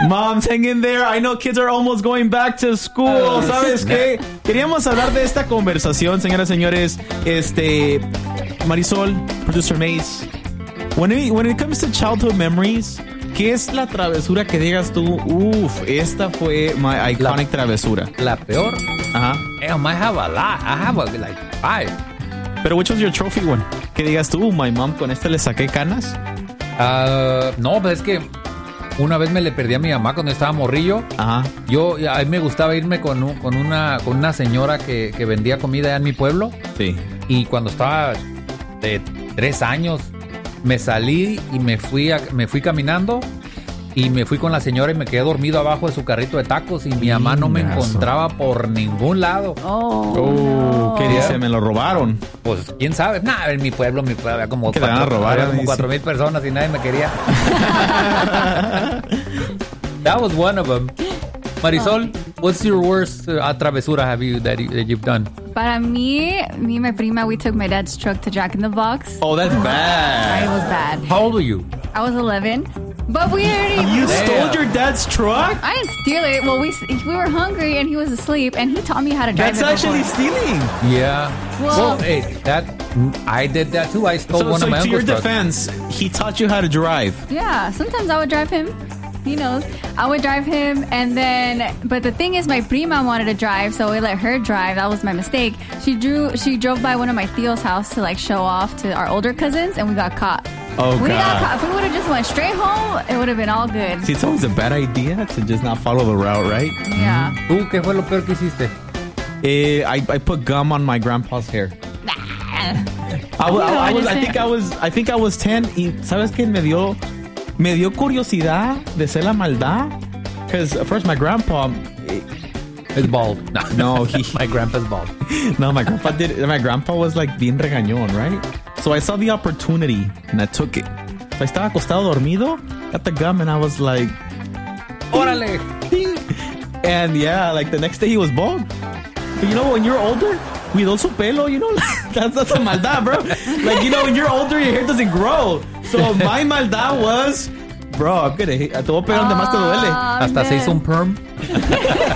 Moms, hang in there. I know kids are almost going back to school. ¿Sabes qué? Queríamos hablar de esta conversación, señoras y señores. Marisol, producer Mace. When it comes to childhood memories, ¿qué es la travesura que digas tú? Esta fue my iconic travesura. La peor? Ajá. Damn, I have a lot. I have like 5. Pero which was your trophy one? Que digas tú, my mom, con le saqué canas. No, pues es que una vez me le perdí a mi mamá cuando estaba morrillo. Ajá. A mí me gustaba irme con una señora que vendía comida allá en mi pueblo. Sí. Y cuando estaba de 3 años, me salí y me fui caminando y me fui con la señora y me quedé dormido abajo de su carrito de tacos y mi mamá no me encontraba por ningún lado. ¿Qué dice? ¿Me lo robaron? Pues quién sabe. En mi pueblo había como 4,000 personas y nadie me quería. That was one of them. Marisol, what's your worst travesura that you've done? Para me and my prima, we took my dad's truck to Jack in the Box. Oh, that's bad. It was bad. How old were you? I was 11. But we already... You stole your dad's truck? I didn't steal it. Well, we were hungry and he was asleep and he taught me how to drive. That's actually stealing. Yeah. Well, I did that too. I stole one of my uncle's trucks. To your defense, he taught you how to drive. Yeah. Sometimes I would drive him. He knows. I would drive him but the thing is my prima wanted to drive, so we let her drive. That was my mistake. She drove by one of my tío's house to like show off to our older cousins and we got caught. Oh, we God. got caught. If we would have just went straight home, it would have been all good. See, it's always a bad idea to just not follow the route, right? Yeah. ¿Tú qué fue lo peor que hiciste? I put gum on my grandpa's hair. I think I was 10 y ¿sabes qué? Me dio curiosidad de hacer la maldad. Because first my grandpa is bald. No, my grandpa's bald. No, my grandpa was like bien regañón, right? So I saw the opportunity and I took it. So I estaba acostado dormido, got the gum and I was like, órale. And yeah, like the next day he was bald. But you know, when you're older, cuidó su pelo, you know, that's a maldad, bro. Like, you know, when you're older, your hair doesn't grow. So my maldad was, bro, te voy a pegar donde más te duele. Hasta se hizo un perm.